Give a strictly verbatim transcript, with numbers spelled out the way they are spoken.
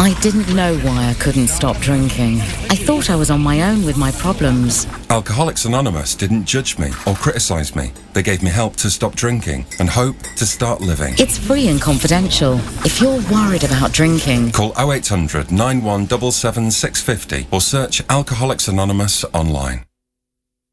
I didn't know why I couldn't stop drinking. I thought I was on my own with my problems. Alcoholics Anonymous didn't judge me or criticise me. They gave me help to stop drinking and hope to start living. It's free and confidential. If you're worried about drinking, call oh eight hundred, nine one seven seven, six five oh or search Alcoholics Anonymous online.